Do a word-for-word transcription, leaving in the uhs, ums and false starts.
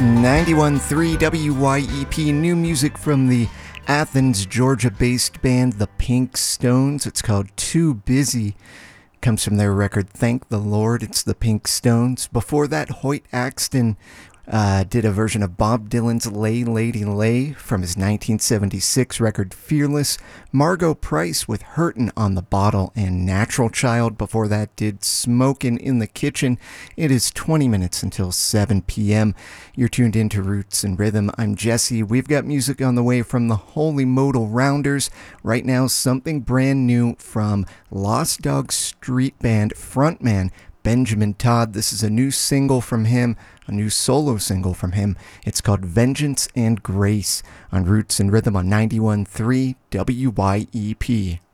ninety-one point three W Y E P, new music from the Athens, Georgia-based band The Pink Stones. It's called Too Busy. Comes from their record Thank the Lord. It's The Pink Stones. Before that, Hoyt Axton uh, did a version of Bob Dylan's Lay Lady Lay from his nineteen seventy-six record Fearless. Margo Price with Hurtin' on the Bottle, and Natural Child before that did Smokin' in the Kitchen. It is twenty minutes until seven p.m. You're tuned into Roots and Rhythm. I'm Jesse. We've got music on the way from the Holy Modal Rounders. Right now, something brand new from Lost Dog Street Band frontman Benjamin Todd. This is a new single from him, a new solo single from him. It's called Vengeance and Grace on Roots and Rhythm on ninety-one point three W Y E P.